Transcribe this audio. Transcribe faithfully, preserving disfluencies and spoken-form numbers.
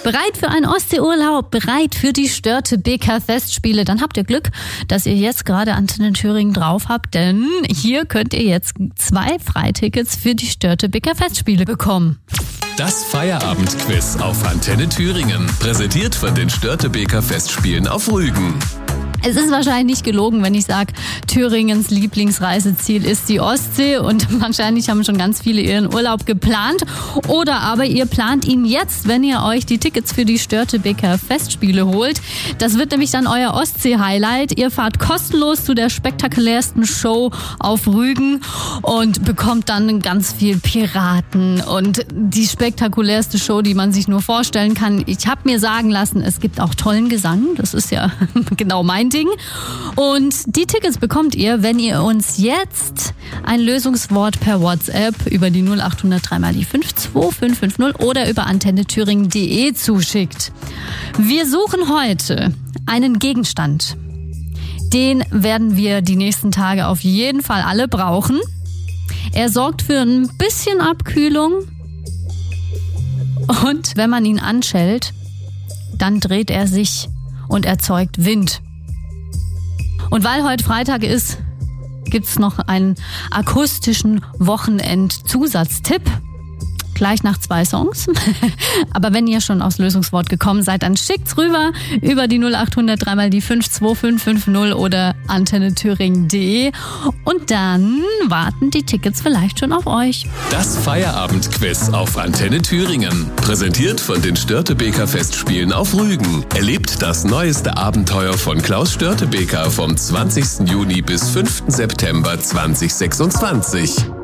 Bereit für einen Ostseeurlaub? Bereit für die Störtebeker-Festspiele? Dann habt ihr Glück, dass ihr jetzt gerade Antenne Thüringen drauf habt, denn hier könnt ihr jetzt zwei Freitickets für die Störtebeker-Festspiele bekommen. Das Feierabendquiz auf Antenne Thüringen, präsentiert von den Störtebeker-Festspielen auf Rügen. Es ist wahrscheinlich nicht gelogen, wenn ich sage, Thüringens Lieblingsreiseziel ist die Ostsee und wahrscheinlich haben schon ganz viele ihren Urlaub geplant. Oder aber ihr plant ihn jetzt, wenn ihr euch die Tickets für die Störtebeker Festspiele holt. Das wird nämlich dann euer Ostsee-Highlight. Ihr fahrt kostenlos zu der spektakulärsten Show auf Rügen und bekommt dann ganz viel Piraten und die spektakulärste Show, die man sich nur vorstellen kann. Ich habe mir sagen lassen, es gibt auch tollen Gesang. Das ist ja genau mein Ding. Und die Tickets bekommt ihr, wenn ihr uns jetzt ein Lösungswort per WhatsApp über die null acht null null drei mal die fünf zwei fünf fünf null oder über antenne thüringen punkt de zuschickt. Wir suchen heute einen Gegenstand. Den werden wir die nächsten Tage auf jeden Fall alle brauchen. Er sorgt für ein bisschen Abkühlung. Und wenn man ihn anschellt, dann dreht er sich und erzeugt Wind. Und weil heute Freitag ist, gibt's noch einen akustischen Wochenend-Zusatztipp. Gleich nach zwei Songs. Aber wenn ihr schon aufs Lösungswort gekommen seid, dann schickt's rüber über die null acht null null drei mal die fünf zwei fünf fünf null oder antenne thüringen punkt de. Und dann warten die Tickets vielleicht schon auf euch. Das Feierabendquiz auf Antenne Thüringen. Präsentiert von den Störtebeker Festspielen auf Rügen. Erlebt das neueste Abenteuer von Klaus Störtebeker vom zwanzigsten Juni bis fünften September zweitausendsechsundzwanzig.